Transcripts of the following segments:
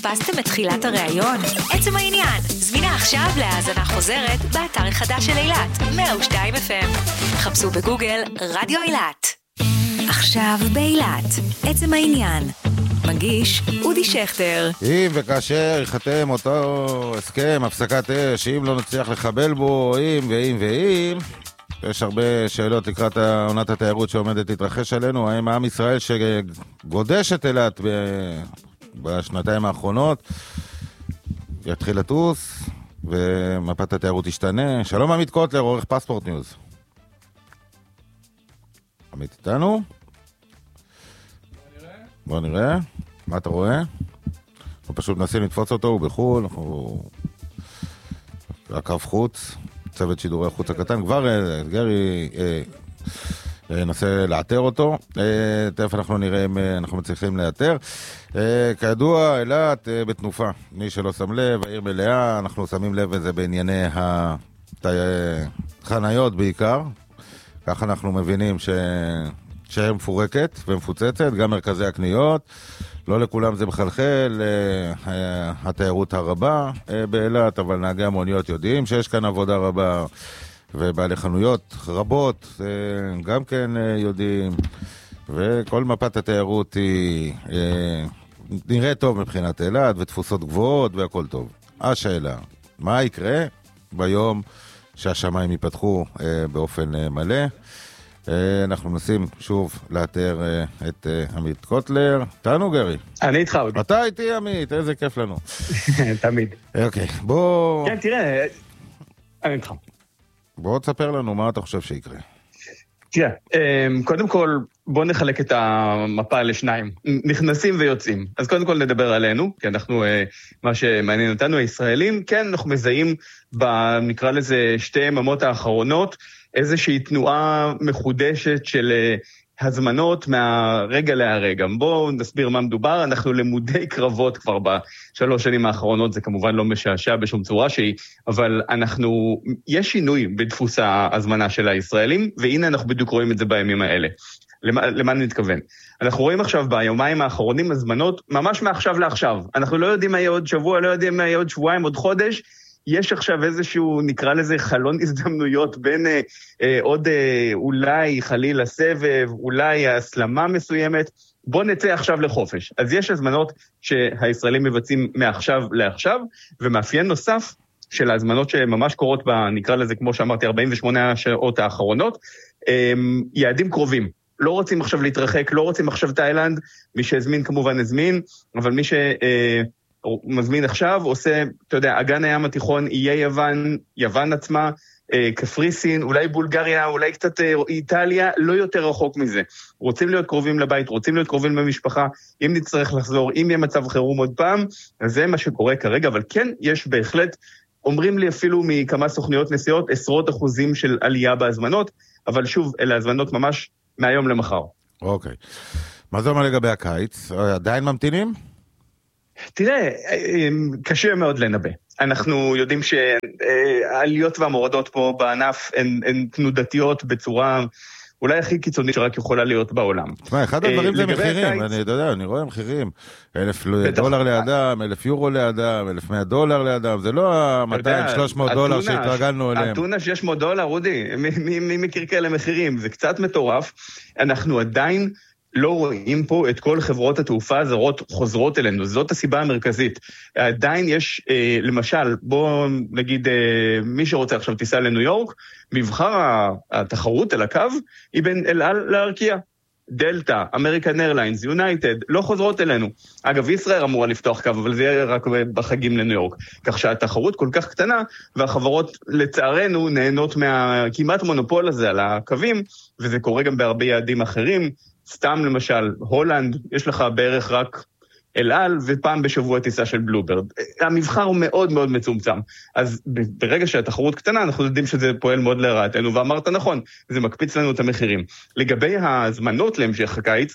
פספסתם את תחילת הראיון? עצם העניין, זמינה עכשיו להאזנה חוזרת באתר החדש של אילת, 102 FM. חפשו בגוגל רדיו אילת. עכשיו באילת, עצם העניין. מגיש אודי שכטר. אם וכאשר יחתם אותו הסכם הפסקת אש, אם לא נצליח לחבל בו, אם יש הרבה שאלות לקראת עונת התיירות שעומדת להתרחש עלינו. האם עם ישראל שגודש את אילת בשנתיים האחרונות יתחיל לטוס ומפת התיירות תשתנה? שלום עמית קוטלר, עורך פספורט ניוז. עמית איתנו? בוא נראה. מה אתה רואה? אנחנו פשוט מנסים לתפוץ אותו, הוא בחול, אנחנו הקו חוץ, צוות שידורי החוץ הקטן, כבר גרי ננסה לאתר אותו, תכף אנחנו נראה אם אנחנו מצליחים לאתר. כידוע, אילת בתנופה, מי שלא שם לב, העיר מלאה, אנחנו שמים לב לזה בענייני החניות בעיקר, ככה אנחנו מבינים שהעיר מפורקת ומפוצצת, גם מרכזי הקניות, לא לכולם זה מחלחל, התיירות הרבה באילת, אבל נהגי המוניות יודעים שיש כאן עבודה רבה, ובעלי חנויות רבות גם כן יודעים, וכל מפת התיירות היא נראה טוב מבחינת אילת, ותפוסות גבוהות והכל טוב. השאלה, מה יקרה ביום שהשמיים ייפתחו באופן מלא? אנחנו מנסים שוב לאתר את עמית קוטלר. תענו גרי. אני איתך עוד. אתה איתי עמית, איזה כיף לנו. תמיד. אוקיי, בוא... כן, תראה, אני איתך. בוא תספר לנו מה אתה חושב שיקרה. תראה, קודם כל בוא נחלק את המפה לשניים, נכנסים ויוצאים. אז קודם כל נדבר עלינו, כי אנחנו, מה שמעניין אותנו, הישראלים, כן, אנחנו מזהים, נקרא לזה שתי יממות האחרונות, איזושהי תנועה מחודשת של הזמנות מהרגע להרגע. בואו נסביר מה מדובר, אנחנו למודי קרבות כבר בשלוש שנים האחרונות, זה כמובן לא משעשע בשום צורה שהיא, אבל יש שינוי בדפוס ההזמנה של הישראלים, והנה אנחנו בדיוק רואים את זה בימים האלה. למה אני מתכוון? אנחנו רואים עכשיו ביומיים האחרונים הזמנות ממש מעכשיו לעכשיו. אנחנו לא יודעים מה יהיה עוד שבוע, לא יודעים מה יהיה עוד שבועיים, עוד חודש, יש עכשיו איזשהו, נקרא לזה, חלון הזדמנויות בין עוד אולי חלילה סבב, אולי הסלמה מסוימת. בוא נצא עכשיו לחופש. אז יש הזמנות שהישראלים מבצעים מעכשיו לעכשיו, ומאפיין נוסף של ההזמנות שממש קורות נקרא לזה, כמו שאמרתי, 48 השעות האחרונות, יעדים קרובים. לא רוצים עכשיו להתרחק, לא רוצים עכשיו תאילנד, מי שהזמין כמובן הזמין, אבל מי מזמין עכשיו, עושה, אתה יודע, אגן הים התיכון, יהיה יוון עצמה, קפריסין, אולי בולגריה, אולי קצת איטליה, לא יותר רחוק מזה. רוצים להיות קרובים לבית, רוצים להיות קרובים במשפחה, אם נצטרך לחזור, אם יהיה מצב חירום עוד פעם, אז זה מה שקורה כרגע, אבל כן, יש בהחלט, אומרים לי אפילו מכמה סוכניות נסיעות, עשרות אחוזים של עלייה בהזמנות, אבל שוב, אלה הזמנות ממש מהיום למחר. אוקיי. מה זה אומר לגבי הקיץ? עדיין ממתינים? תראה, קשה מאוד לנבא. אנחנו יודעים שהעליות והמורדות פה בענף הן תנודתיות בצורה אולי הכי קיצונית שרק יכולה להיות בעולם. תשמע, אחד הדברים זה מחירים, אני רואה מחירים, 1,000 דולר לאדם, 1,000 יורו לאדם, 1,100 דולר לאדם, זה לא ה-200-300 דולר שהתרגלנו אליהם. הטונה 600 דולר, רודי, מי מכיר כאלה מחירים? זה קצת מטורף. אנחנו עדיין לא רואים פה את כל חברות התעופה הזרות חוזרות אלינו, זאת הסיבה המרכזית. עדיין יש, למשל, בוא נגיד, מי שרוצה עכשיו טיסה לניו יורק, מבחר התחרות על הקו היא בין אל על לארקיע. דלטה, אמריקן איירליינס, יונייטד, לא חוזרות אלינו. אגב, ישראל אמורה לפתוח קו, אבל זה יהיה רק בחגים לניו יורק. כך שהתחרות כל כך קטנה, והחברות לצערנו נהנות כמעט מונופול הזה על הקווים, וזה קורה גם בהרבה יעדים אחרים. סתם למשל, הולנד, יש לך בערך רק אל על, ופעם בשבוע טיסה של בלוברד. המבחר הוא מאוד מאוד מצומצם. אז ברגע שהתחרות קטנה, אנחנו יודעים שזה פועל מאוד לרעתנו, ואמרת נכון, זה מקפיץ לנו את המחירים. לגבי הזמנות להמשך הקיץ,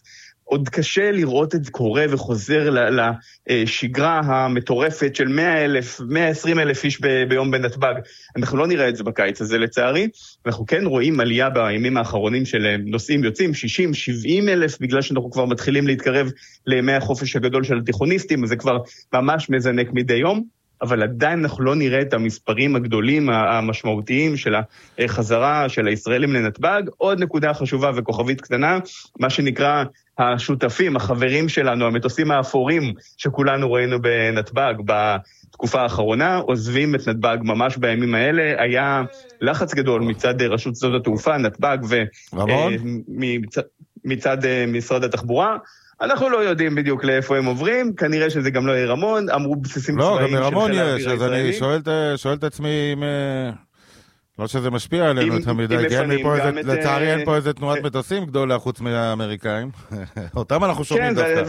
עוד קשה לראות את זה קורה וחוזר לשגרה המטורפת של 100,000, 120,000 איש ביום בנתב"ג. אנחנו לא נראה את זה בקיץ הזה לצערי, אנחנו כן רואים עלייה בימים האחרונים של נוסעים יוצאים, 60, 70,000, בגלל שאנחנו כבר מתחילים להתקרב לימי החופש הגדול של התיכוניסטים, אז זה כבר ממש מזנק מדי יום, אבל עדיין אנחנו לא נראה את המספרים הגדולים, המשמעותיים של החזרה של הישראלים לנתב"ג. עוד נקודה חשובה וכוכבית קטנה, מה שנקרא השותפים, החברים שלנו, המטוסים האפורים שכולנו ראינו בנתב"ג בתקופה האחרונה, עוזבים את נתב"ג ממש בימים האלה. היה לחץ גדול מצד רשות שדות התעופה, נתב"ג, ומצד משרד התחבורה. אנחנו לא יודעים בדיוק לאיפה הם עוברים, כנראה שזה גם לא יהיה רמון, אמרו בסיסים צבאיים. לא, גם מרמון יש, אז אני שואל את עצמי אם... לא שזה משפיע עלינו יותר מדי, לצערי אין פה איזה תנועת מטוסים גדולה חוץ מהאמריקאים, אותם אנחנו שומעים דווקא.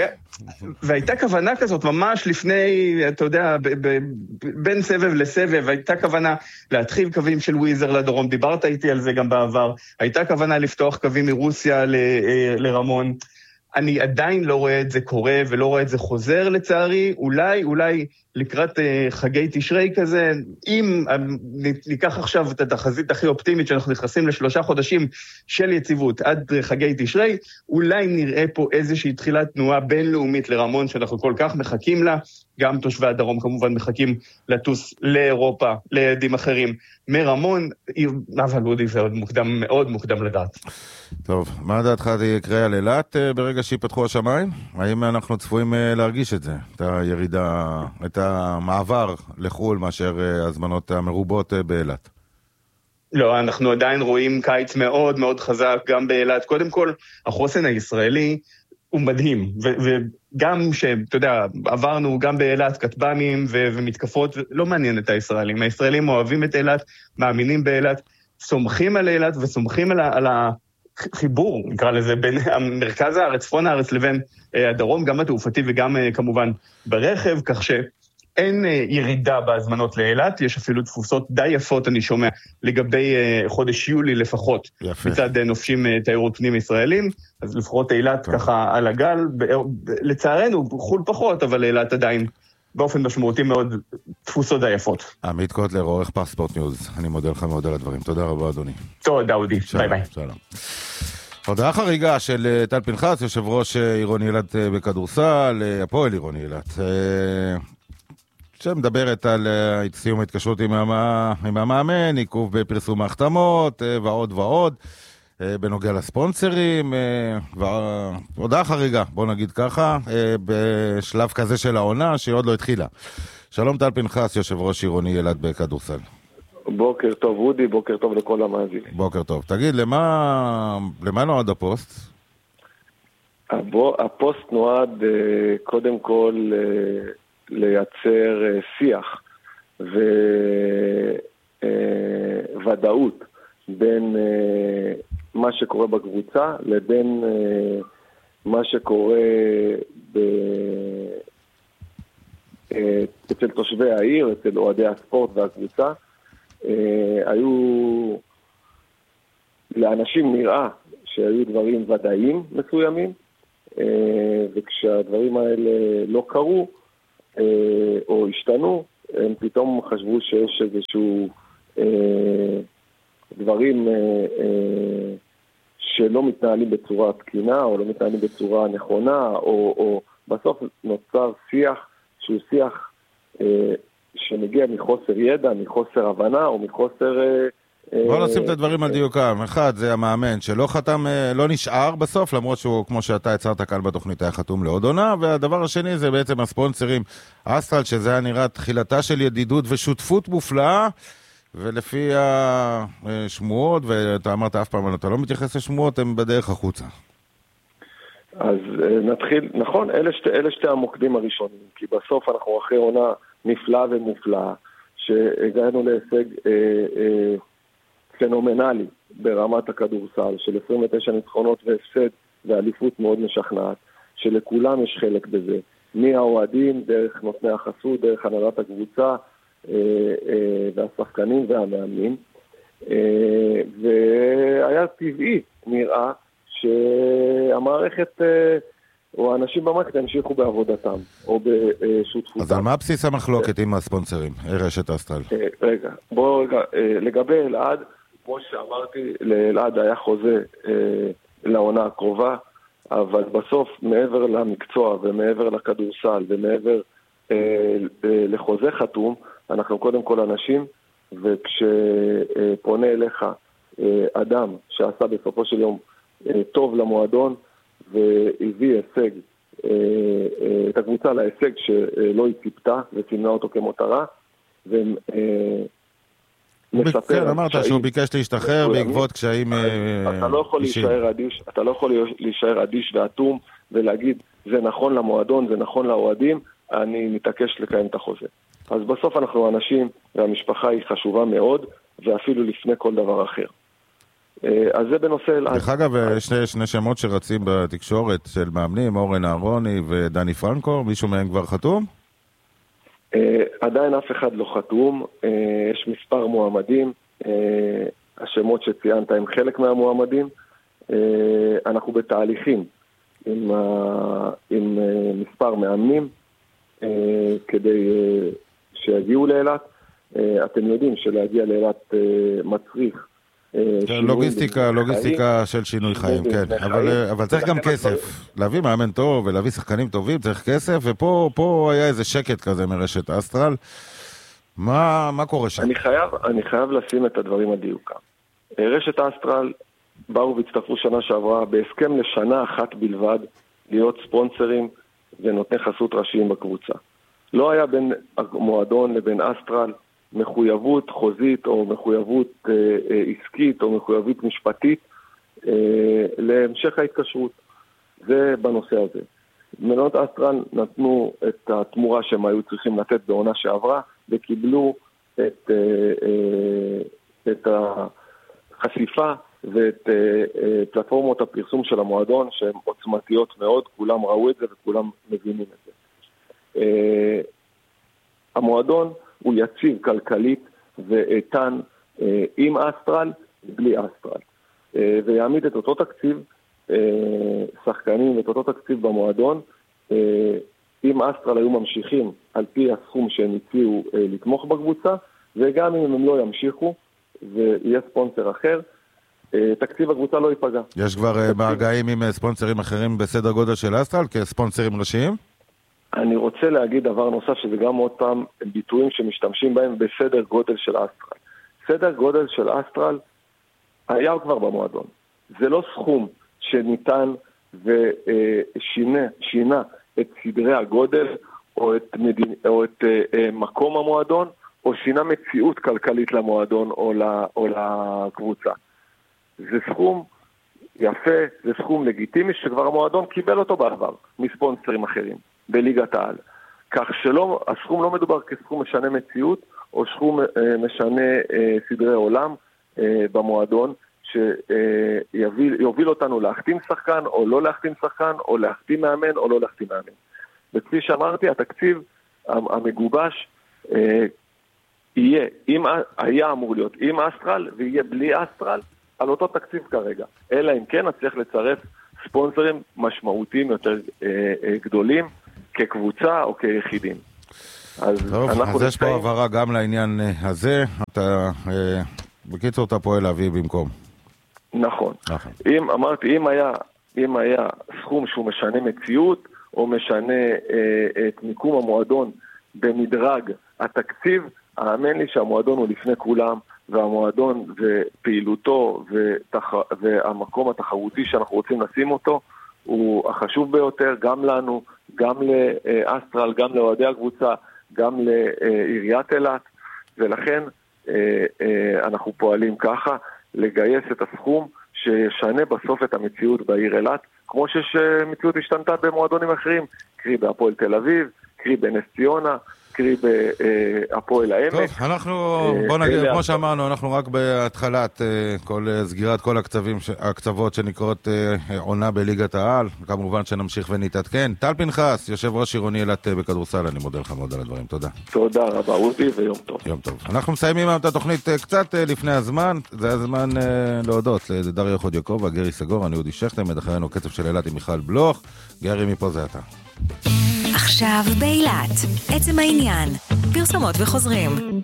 והייתה כוונה כזאת ממש לפני, אתה יודע, בין סבב לסבב, הייתה כוונה להתחיל קווים של וויזר לדרום, דיברת איתי על זה גם בעבר, הייתה כוונה לפתוח קווים מרוסיה לרמון, אני עדיין לא רואה את זה קורה ולא רואה את זה חוזר לצערי, אולי לקראת חגי תשרי כזה, אם ניקח עכשיו את התחזית הכי אופטימית שאנחנו נכנסים ל3 חודשים של יציבות עד חגי תשרי, אולי נראה פה איזושהי תחילת תנועה בינלאומית לרמון שאנחנו כל כך מחכים לה, גם תושבי הדרום כמובן מחכים לטוס לאירופה, ליעדים אחרים מרמון, אבל אודי זה עוד מוקדם, מאוד מוקדם לדעת. טוב, מה דעתך יקרה על אילת ברגע שיפתחו השמיים? האם אנחנו צפויים להרגיש את זה, את הירידה, את המעבר לחול מאשר הזמנות המרובות באילת? לא, אנחנו עדיין רואים קיץ מאוד מאוד חזק גם באילת. קודם כל, החוסן הישראלי הוא מדהים, וגם שאתה יודע, עברנו גם באילת כטב"מים ומתקפות, לא מעניין את הישראלים. הישראלים אוהבים את אילת, מאמינים באילת, סומכים על אילת וסומכים על החיבור, נקרא לזה, בין מרכז הארץ, צפון הארץ לבין הדרום, גם התעופתי וגם כמובן ברכב, כך שאין ירידה בהזמנות לאילת, יש אפילו תפוסות די יפות, אני שומע, לגבי חודש יולי לפחות, יפה. מצד נופשים תיירות פנים ישראלים, אז לפחות אילת ככה על הגל, לצערנו חול פחות, אבל אילת עדיין באופן משמעותי מאוד תפוסות די יפות. עמית קוטלר, עורך פספורט ניוז, אני מודה לך מאוד על הדברים, תודה רבה אדוני. תודה אודי, ביי ביי. שלום. הודעה חריגה של טל פנחס, יושב ראש עירוני אילת בכדורסל, הפועל עירוני אילת, שמדברת על סיום ההתקשרות עם המאמן, עיכוב בפרסום ההחתמות ועוד ועוד, בנוגע לספונסרים, הודעה חריגה, בוא נגיד ככה, בשלב כזה של העונה שהיא עוד לא התחילה. שלום טל פנחס, יושב ראש עירוני אילת בכדורסל. בוקר טוב רודי, בוקר טוב לכל המאזינים. בוקר טוב. תגיד, למה נועד הפוסט? הפוסט נועד קודם כל לייצר שיח וודאות בין מה שקורה בקבוצה לבין מה שקורה אצל תושבי העיר, אצל אוהדי הספורט והקבוצה. היו לאנשים נראה שהיו דברים ודאיים מסוימים, וכשהדברים האלה לא קרו או השתנו, הם פתאום חשבו שיש איזשהו דברים שלא מתנהלים בצורה תקינה או לא מתנהלים בצורה נכונה, או בסוף נוצר שיח שהוא שיח שמגיע מחוסר ידע, מחוסר הבנה או מחוסר... בוא נשים את הדברים על דיוקם. אחד, זה המאמן שלא חתם, לא נשאר בסוף, למרות שהוא, כמו שאתה הצעת כאן בתוכנית, היה חתום לעוד עונה, והדבר השני זה בעצם הספונסרים אסטרל, שזה היה נראה תחילתה של ידידות ושותפות מופלאה, ולפי השמועות, ואתה אמרת אף פעם, אתה לא מתייחס לשמועות, הם בדרך החוצה. אז נתחיל, נכון, אלה שתי המוקדים הראשונים, כי בסוף אנחנו אחרי עונה נפלאה ומופלאה, שהגענו להישג פנומנלי ברמת הכדורסל, של 29 ניצחונות והפסד ואליפות מאוד משכנעת, שלכולם יש חלק בזה, מהאוהדים, דרך נותני החסות, דרך הנהלת הקבוצה, והשחקנים והמאמנים, והיה טבעי, נראה, שהמערכת או האנשים במערכת ימשיכו בעבודתם, או בשותפותם. אז על מה בסיס המחלוקת עם הספונסרים, רשת אסטרל? רגע, לגבי אלעד, כמו שאמרתי, לאלעד היה חוזה לעונה הקרובה, אבל בסוף מעבר למקצוע ומעבר לכדורסל ומעבר לחוזה חתום, אנחנו קודם כל אנשים, וכשפונה אליך אדם שעשה בסופו של יום טוב למועדון והביא הישג, את הקבוצה להישג שלא היא ציפתה וסימנה אותו כמותרה, כן, אמרת שהוא ביקש להשתחרר בעקבות קשיים אישיים. אתה לא יכול להישאר אדיש ואטום ולהגיד זה נכון למועדון, זה נכון לאוהדים, אני מתעקש לקיים את החוזה. אז בסוף אנחנו אנשים והמשפחה היא חשובה מאוד, ואפילו לפני כל דבר אחר. אז זה בנושא... דרך אגב, יש שני שמות שרצים בתקשורת של מאמנים, אורן אהרוני ודני פרנקו, מישהו מהם כבר חתום? עדיין אף אחד לא חתום, יש מספר מועמדים, השמות שציינת הם חלק מהמועמדים, אנחנו בתהליכים עם מספר מאמנים כדי שיגיעו לאילת. אתם יודעים שלהגיע לאילת מצריך לוגיסטיקה של שינוי חיים, כן. אבל צריך גם כסף. להביא מאמן טוב ולהביא שחקנים טובים, צריך כסף, ופה היה איזה שקט כזה מרשת אסטרל. מה קורה שם? אני חייב לשים את הדברים על דיוקם. רשת אסטרל באו והצטרפו שנה שעברה בהסכם לשנה אחת בלבד להיות ספונסרים ונותני חסות ראשיים בקבוצה. לא היה בין המועדון לבין אסטרל מחויבות חוזית או מחויבות עסקית או מחויבות משפטית להמשך ההתקשרות. זה בנושא הזה. מלונות אסטרל נתנו את התמורה שהם היו צריכים לתת בעונה שעברה, וקיבלו את החשיפה ואת פלטפורמות הפרסום של המועדון, שהן עוצמתיות מאוד, כולם ראו את זה וכולם מבינים את זה. המועדון הוא יציב כלכלית ואיתן עם אסטרל בלי אסטרל, ויעמיד את אותו תקציב שחקנים ואת אותו תקציב במועדון. אם אסטרל היו ממשיכים על פי הסכום שהם הציעו לתמוך בקבוצה, וגם אם הם לא ימשיכו ויהיה ספונסר אחר, תקציב הקבוצה לא ייפגע. יש כבר מגעים עם ספונסרים אחרים בסדר גודל של אסטרל כספונסרים ראשיים? אני רוצה להגיד דבר נוסף, שזה גם עוד פעם ביטויים שמשתמשים בהם בסדר גודל של אסטרל. סדר גודל של אסטרל היה כבר במועדון. זה לא סכום שניתן ושינה את סדרי הגודל או את מקום המועדון, או שינה מציאות כלכלית למועדון או לקבוצה. זה סכום יפה, זה סכום לגיטימי שכבר המועדון קיבל אותו בעבר מספונסרים אחרים בליגת העל. כך שלא, הסכום לא מדובר כסכום משנה מציאות או סכום משנה סדרי עולם במועדון, שיוביל אותנו להחתים שחקן או לא להחתים שחקן, או להחתים מאמן או לא להחתים מאמן. וכפי שאמרתי, התקציב המגובש היה אמור להיות עם אסטרל ויהיה בלי אסטרל על אותו תקציב כרגע. אלא אם כן נצליח לצרף ספונסרים משמעותיים יותר גדולים כקבוצה או כיחידים. טוב, אז יש פה עברה גם לעניין הזה. אתה בקיצור אתה פועל להביא במקום. נכון. אם היה סכום שהוא משנה מציאות או משנה את מיקום המועדון במדרג התקציב, האמן לי שהמועדון הוא לפני כולם, והמועדון ופעילותו והמקום התחרותי שאנחנו רוצים לשים אותו הוא החשוב ביותר גם לנו, גם לאסטרל, גם לאוהדי הקבוצה, גם לעיריית אילת, ולכן אנחנו פועלים ככה לגייס את הסכום שישנה בסוף את המציאות בעיר אילת, כמו שיש מציאות השתנתה במועדונים אחרים, קרי בהפועל תל אביב, קרי בנס ציונה, קרי בהפועל העמק. טוב, אנחנו, בוא נגיד, כמו שאמרנו, אנחנו רק בהתחלת סגירת כל הקצוות שנקראות עונה בליגת העל, כמובן שנמשיך ונתעדכן. טל פנחס, יושב ראש עירוני אילת בכדורסל, אני מודה לך מאוד על הדברים, תודה. תודה רבה, רותי, ויום טוב. יום טוב. אנחנו מסיימים את התוכנית קצת לפני הזמן, זה הזמן להודות לדריה חודיוקוב, גרי סגור, אני אודי שכטר, מדחרנו קצב של אילת עם מיכל בלוך, גרי מפה זה אתה. עכשיו באילת, עצם העניין, פרסומות וחוזרים.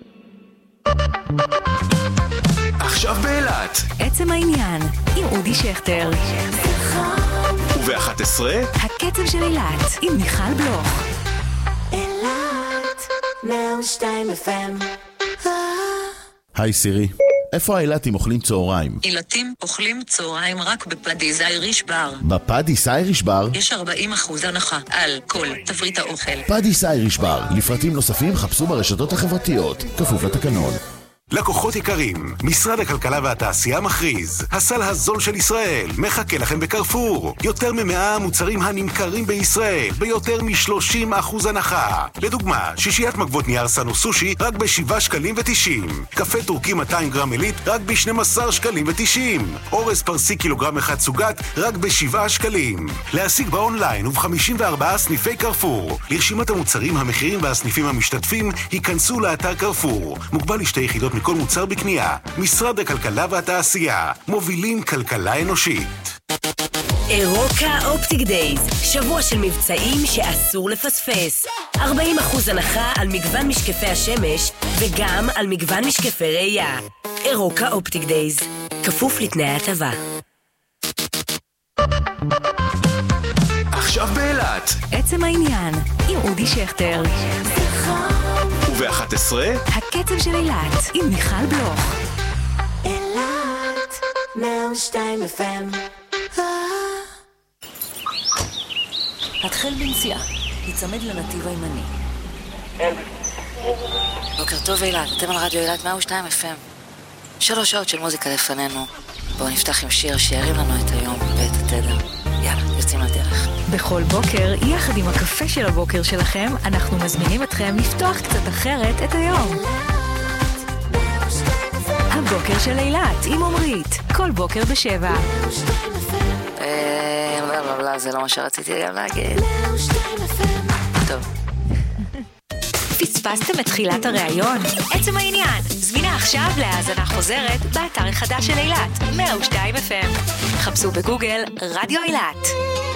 עכשיו באילת, עצם העניין, עם אודי שכטר. וב-11, הקצב של אילת, עם מיכל בלוך. אילת, 102 FM. היי סירי, איפה האילתים אוכלים צהריים? אילתים אוכלים צהריים רק בפאדיס אייריש בר. בפאדיס אייריש בר? יש 40% הנחה על כל תפריט האוכל. פאדיס אייריש בר, לפרטים נוספים חפשו ברשתות החברתיות, כפוף לתקנון. לקוחות יקרים, משרד הכלכלה והתעשייה מכריז, הסל הזול של ישראל מחכה לכם בקרפור. יותר מ100 מוצרים הנמכרים בישראל ביותר מ30% הנחה. לדוגמה, שישיית מגבות נייר סנו סושי רק ב7 שקלים ו90. קפה טורקי 200 גרם עילית רק ב12 שקלים ו90. אורז פרסי קילוגרם אחד סוגת רק ב7 שקלים. להשיג באונליין וב54 סניפי קרפור. לרשימת המוצרים, המחירים והסניפים המשתתפים היכנסו לאתר קרפור. מוגבל לשתי יחידות מכל מוצר בקנייה. משרד הכלכלה והתעשייה, מובילים כלכלה אנושית. אירוקה אופטיק דייז, שבוע של מבצעים שאסור לפספס. 40% הנחה על מגוון משקפי השמש וגם על מגוון משקפי ראייה. אירוקה אופטיק דייז, כפוף לתנאי הטבה. עכשיו באילת, עצם העניין, עם אודי שכטר. וב-11, הקצב של אילת, עם מיכל בלוך. אילת, 102 FM. התחל בנסיעה, להיצמד לנתיב הימני. בוקר טוב אילת, אתם על רדיו אילת 102 FM. 3 שעות של מוזיקה לפנינו. בואו נפתח עם שיר שירים לנו את היום ואת התדר. יאללה, יוצאים לדרך. בכל בוקר, יחד עם הקפה של הבוקר שלכם, אנחנו מזמינים אתכם לפתוח קצת אחרת את היום. הבוקר של אילת עם עומרית, כל בוקר ב7. זה לא מה שרציתי גם להגיד. טוב. פספסתם את תחילת הראיון? עצם העניין, זמינה עכשיו להאזנה חוזרת באתר החדש של אילת, 102 FM. חפשו בגוגל רדיו אילת.